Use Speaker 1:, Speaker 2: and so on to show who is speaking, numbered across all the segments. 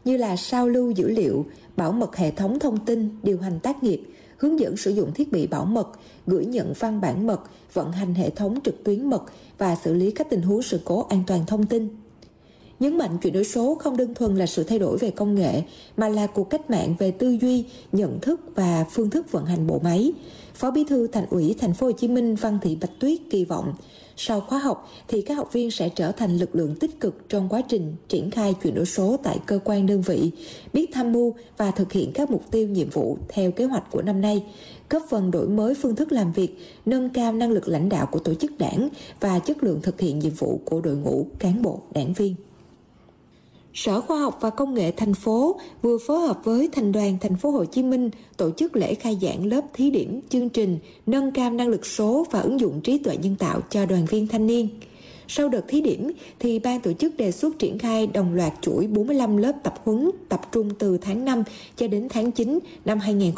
Speaker 1: như là sao lưu dữ liệu, bảo mật hệ thống thông tin, điều hành tác nghiệp, hướng dẫn sử dụng thiết bị bảo mật, gửi nhận văn bản mật, vận hành hệ thống trực tuyến mật và xử lý các tình huống sự cố an toàn thông tin. Nhấn mạnh chuyển đổi số không đơn thuần là sự thay đổi về công nghệ, mà là cuộc cách mạng về tư duy, nhận thức và phương thức vận hành bộ máy. Phó Bí thư Thành ủy Thành phố Hồ Chí Minh Văn Thị Bạch Tuyết kỳ vọng, sau khóa học thì các học viên sẽ trở thành lực lượng tích cực trong quá trình triển khai chuyển đổi số tại cơ quan đơn vị, biết tham mưu và thực hiện các mục tiêu nhiệm vụ theo kế hoạch của năm nay, góp phần đổi mới phương thức làm việc, nâng cao năng lực lãnh đạo của tổ chức đảng và chất lượng thực hiện nhiệm vụ của đội ngũ cán bộ, đảng viên. Sở Khoa học và Công nghệ thành phố vừa phối hợp với Thành đoàn Thành phố Hồ Chí Minh tổ chức lễ khai giảng lớp thí điểm chương trình nâng cao năng lực số và ứng dụng trí tuệ nhân tạo cho đoàn viên thanh niên. Sau đợt thí điểm thì ban tổ chức đề xuất triển khai đồng loạt chuỗi 45 lớp tập huấn tập trung từ tháng 5 cho đến tháng 9 năm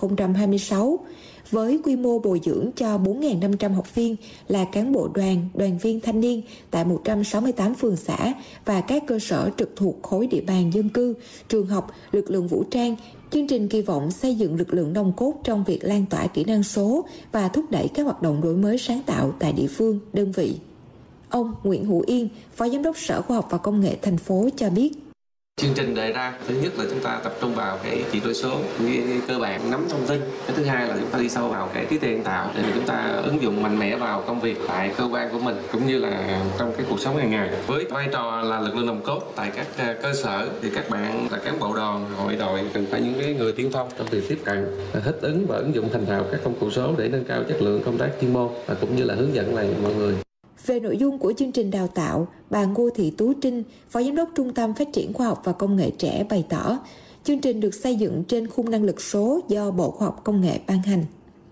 Speaker 1: 2026. Với quy mô bồi dưỡng cho 4.500 học viên là cán bộ đoàn, đoàn viên thanh niên tại 168 phường xã và các cơ sở trực thuộc khối địa bàn dân cư, trường học, lực lượng vũ trang, chương trình kỳ vọng xây dựng lực lượng nòng cốt trong việc lan tỏa kỹ năng số và thúc đẩy các hoạt động đổi mới sáng tạo tại địa phương, đơn vị. Ông Nguyễn Hữu Yên, Phó Giám đốc Sở Khoa học và Công nghệ thành phố cho biết.
Speaker 2: Chương trình đề ra, thứ nhất là chúng ta tập trung vào cái chuyển đổi số, cơ bản nắm thông tin. Cái thứ hai là chúng ta đi sâu vào cái trí tuệ nhân tạo để mà chúng ta ứng dụng mạnh mẽ vào công việc tại cơ quan của mình cũng như là trong cái cuộc sống hàng ngày. Với vai trò là lực lượng nòng cốt tại các cơ sở thì các bạn là cán bộ đoàn, hội đội cần phải những cái người tiên phong trong việc tiếp cận, thích ứng và ứng dụng thành thạo các công cụ số để nâng cao chất lượng công tác chuyên môn và cũng như là hướng dẫn lại mọi người.
Speaker 1: Về nội dung của chương trình đào tạo, bà Ngô Thị Tú Trinh, Phó Giám đốc Trung tâm Phát triển Khoa học và Công nghệ trẻ bày tỏ, chương trình được xây dựng trên khung năng lực số do Bộ Khoa học Công nghệ ban hành.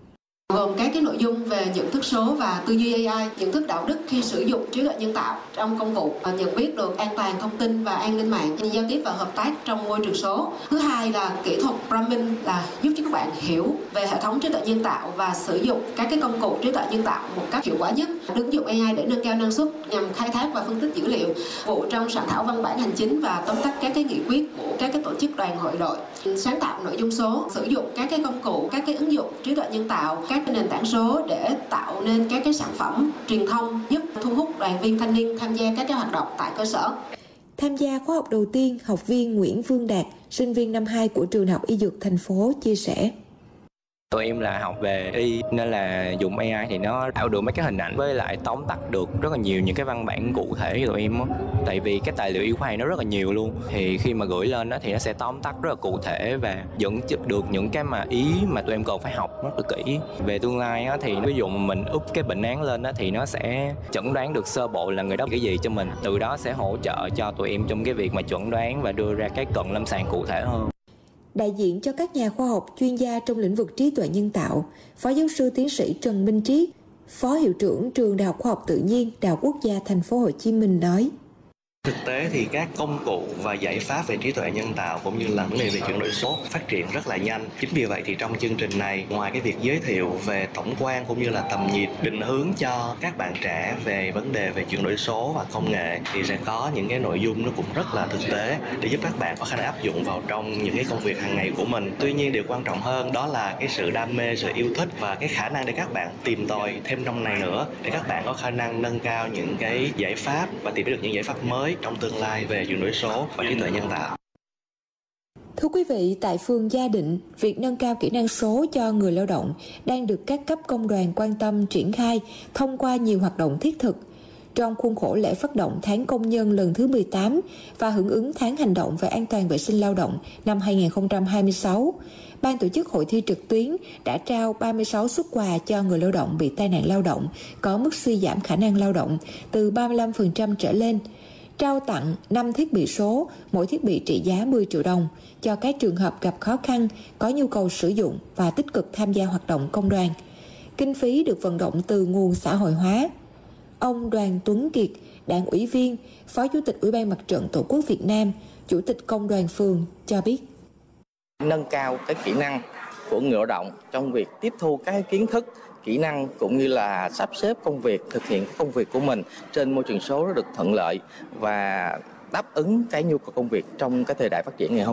Speaker 3: Gồm các cái nội dung về nhận thức số và tư duy AI, nhận thức đạo đức khi sử dụng trí tuệ nhân tạo trong công vụ, nhận biết được an toàn thông tin và an ninh mạng, giao tiếp và hợp tác trong môi trường số. Thứ hai là kỹ thuật programming là giúp cho các bạn hiểu về hệ thống trí tuệ nhân tạo và sử dụng các cái công cụ trí tuệ nhân tạo một cách hiệu quả nhất. Ứng dụng AI để nâng cao năng suất nhằm khai thác và phân tích dữ liệu, vụ trong soạn thảo văn bản hành chính và tóm tắt các cái nghị quyết của các cái tổ chức đoàn hội đội, sáng tạo nội dung số, sử dụng các cái công cụ, các cái ứng dụng trí tuệ nhân tạo, các cái nền tảng số để tạo nên các cái sản phẩm truyền thông giúp thu hút đoàn viên thanh niên tham gia các cái hoạt động tại cơ sở.
Speaker 1: Tham gia khóa học đầu tiên, học viên Nguyễn Vương Đạt, sinh viên năm 2 của trường Đại học Y Dược thành phố chia sẻ.
Speaker 4: Tụi em là học về y nên là dùng AI thì nó tạo được mấy cái hình ảnh với lại tóm tắt được rất là nhiều những cái văn bản cụ thể cho tụi em á. Tại vì cái tài liệu y khoa nó rất là nhiều luôn. Thì khi mà gửi lên đó thì nó sẽ tóm tắt rất là cụ thể và dẫn được những cái mà ý mà tụi em cần phải học rất là kỹ. Về tương lai á, thì ví dụ mình up cái bệnh án lên đó, thì nó sẽ chẩn đoán được sơ bộ là người đó cái gì cho mình. Từ đó sẽ hỗ trợ cho tụi em trong cái việc mà chẩn đoán và đưa ra cái cận lâm sàng cụ thể hơn.
Speaker 1: Đại diện cho các nhà khoa học chuyên gia trong lĩnh vực trí tuệ nhân tạo, Phó giáo sư tiến sĩ Trần Minh Triết, Phó hiệu trưởng trường Đại học Khoa học Tự nhiên Đại học Quốc gia Thành phố Hồ Chí Minh nói.
Speaker 5: Thực tế thì các công cụ và giải pháp về trí tuệ nhân tạo cũng như là vấn đề về chuyển đổi số phát triển rất là nhanh. Chính vì vậy thì trong chương trình này, ngoài cái việc giới thiệu về tổng quan cũng như là tầm nhìn định hướng cho các bạn trẻ về vấn đề về chuyển đổi số và công nghệ, thì sẽ có những cái nội dung nó cũng rất là thực tế để giúp các bạn có khả năng áp dụng vào trong những cái công việc hàng ngày của mình. Tuy nhiên điều quan trọng hơn đó là cái sự đam mê, sự yêu thích và cái khả năng để các bạn tìm tòi thêm trong này nữa, để các bạn có khả năng nâng cao những cái giải pháp và tìm được những giải pháp mới trong tương lai về chuyển đổi số và trí tuệ nhân tạo.
Speaker 1: Thưa quý vị, tại phường Gia Định, việc nâng cao kỹ năng số cho người lao động đang được các cấp công đoàn quan tâm triển khai thông qua nhiều hoạt động thiết thực. Trong khuôn khổ lễ phát động tháng công nhân lần thứ 18 và hưởng ứng tháng hành động về an toàn vệ sinh lao động năm 2026, Ban tổ chức hội thi trực tuyến đã trao 36 suất quà cho người lao động bị tai nạn lao động có mức suy giảm khả năng lao động từ 35% trở lên, trao tặng 5 thiết bị số, mỗi thiết bị trị giá 10 triệu đồng cho các trường hợp gặp khó khăn, có nhu cầu sử dụng và tích cực tham gia hoạt động công đoàn. Kinh phí được vận động từ nguồn xã hội hóa. Ông Đoàn Tuấn Kiệt, Đảng ủy viên, Phó Chủ tịch Ủy ban Mặt trận Tổ quốc Việt Nam, Chủ tịch Công đoàn phường cho biết.
Speaker 6: Nâng cao cái kỹ năng của người lao động trong việc tiếp thu các kiến thức, kỹ năng cũng như là sắp xếp công việc, thực hiện công việc của mình trên môi trường số được thuận lợi và đáp ứng cái nhu cầu công việc trong cái thời đại phát triển ngày hôm nay.